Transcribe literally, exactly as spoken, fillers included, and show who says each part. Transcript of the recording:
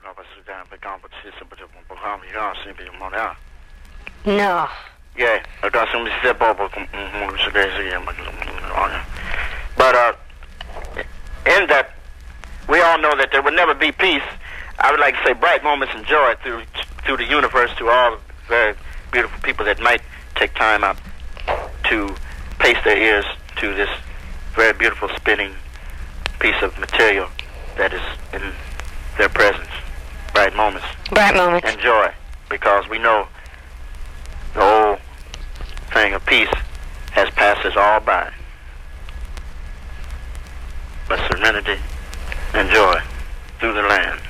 Speaker 1: No.
Speaker 2: Yeah, but uh, in that, we all know that there will never be peace. I would like to say bright moments and joy through through the universe to all very beautiful people that might take time out to pace their ears to this very beautiful spinning piece of material that is in their presence. Bright moments.
Speaker 1: Bright moments.
Speaker 2: And joy, because we know the whole thing of peace has passed us all by. But serenity and joy through the land.